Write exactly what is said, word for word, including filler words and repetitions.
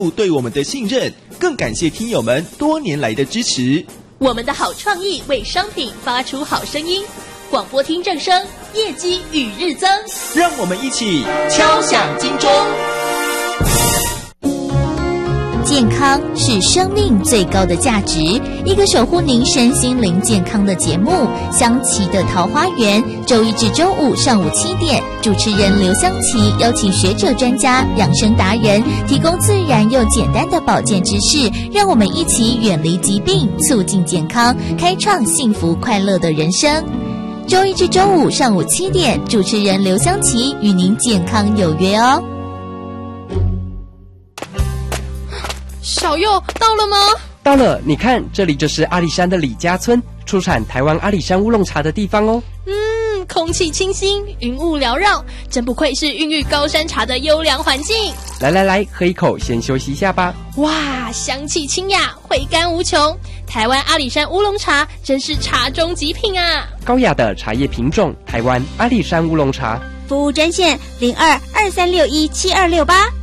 对我们的信任，更感谢听友们多年来的支持。 我们的好创意为商品发出好声音，广播听正声，业绩与日增。 让我们一起敲响金钟。 健康是生命最高的价值，一个守护您身心灵健康的节目《香琪的桃花源》，周一至周五上午七点，主持人刘香琪邀请学者专家、养生达人，提供自然又简单的保健知识，让我们一起远离疾病，促进健康，开创幸福快乐的人生。周一至周五上午七点，主持人刘香琪与您健康有约哦。 小佑到了吗？ 到了，你看，这里就是阿里山的李家村，出产台湾阿里山乌龙茶的地方哦。 嗯，空气清新，云雾缭绕，真不愧是孕育高山茶的优良环境。 来来来，喝一口，先休息一下吧。 哇，香气清雅，回甘无穷。台湾阿里山乌龙茶真是茶中极品啊！ 高雅的茶叶品种，台湾阿里山乌龙茶。 服务专线零二二三六一七二六八。